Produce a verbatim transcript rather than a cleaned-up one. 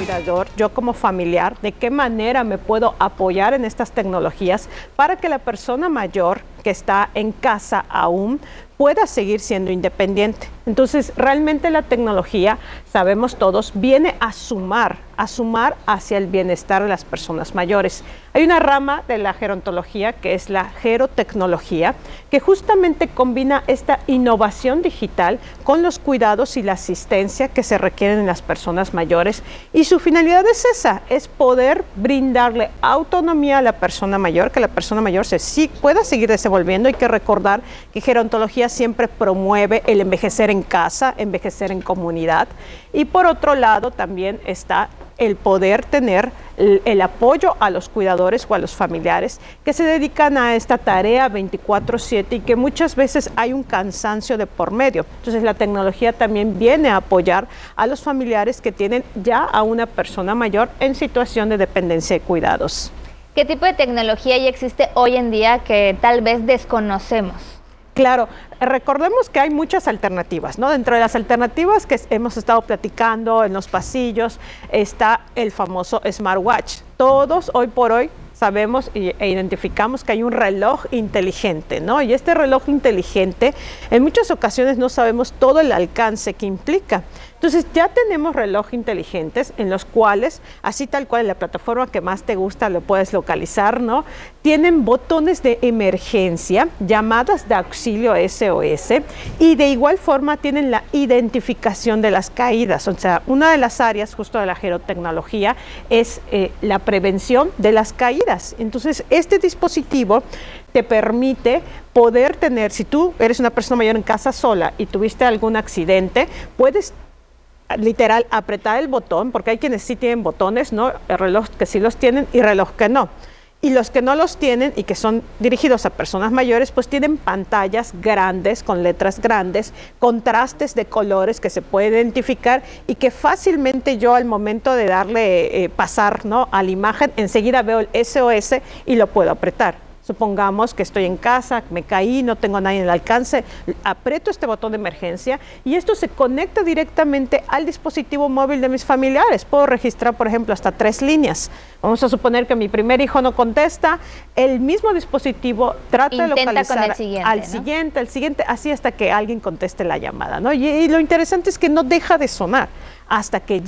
cuidador, yo como familiar, de qué manera me puedo apoyar en estas tecnologías para que la persona mayor que está en casa aún pueda seguir siendo independiente. Entonces, realmente la tecnología, sabemos todos, viene a sumar, a sumar hacia el bienestar de las personas mayores. Hay una rama de la gerontología que es la gerotecnología, que justamente combina esta innovación digital con los cuidados y la asistencia que se requieren en las personas mayores. Y su finalidad es esa, es poder brindarle autonomía a la persona mayor, que la persona mayor se sí pueda seguir desenvolviendo. Hay que recordar que gerontología siempre promueve el envejecer en casa, envejecer en comunidad. Y por otro lado también está el poder tener el, el apoyo a los cuidadores o a los familiares que se dedican a esta tarea veinticuatro siete y que muchas veces hay un cansancio de por medio. Entonces la tecnología también viene a apoyar a los familiares que tienen ya a una persona mayor en situación de dependencia de cuidados. ¿Qué tipo de tecnología ya existe hoy en día que tal vez desconocemos? Claro, recordemos que hay muchas alternativas, ¿no? Dentro de las alternativas que hemos estado platicando en los pasillos está el famoso smartwatch. Todos hoy por hoy sabemos e identificamos que hay un reloj inteligente, ¿no? Y este reloj inteligente, en muchas ocasiones no sabemos todo el alcance que implica. Entonces ya tenemos relojes inteligentes en los cuales, así tal cual en la plataforma que más te gusta lo puedes localizar, ¿no? Tienen botones de emergencia, llamadas de auxilio S O S y de igual forma tienen la identificación de las caídas. O sea, una de las áreas justo de la gerotecnología es eh, la prevención de las caídas. Entonces este dispositivo te permite poder tener, si tú eres una persona mayor en casa sola y tuviste algún accidente, puedes literal apretar el botón, porque hay quienes sí tienen botones, ¿no? El reloj que sí los tienen y reloj que no. Y los que no los tienen y que son dirigidos a personas mayores, pues tienen pantallas grandes, con letras grandes, contrastes de colores que se puede identificar y que fácilmente yo al momento de darle eh, pasar, ¿no?, a la imagen, enseguida veo el S O S y lo puedo apretar. Supongamos que estoy en casa, me caí, no tengo a nadie en el alcance, aprieto este botón de emergencia y esto se conecta directamente al dispositivo móvil de mis familiares. Puedo registrar, por ejemplo, hasta tres líneas. Vamos a suponer que mi primer hijo no contesta, el mismo dispositivo trata Intenta de localizar con el siguiente, al ¿no? siguiente, al siguiente, así hasta que alguien conteste la llamada, ¿no? Y, y lo interesante es que no deja de sonar hasta que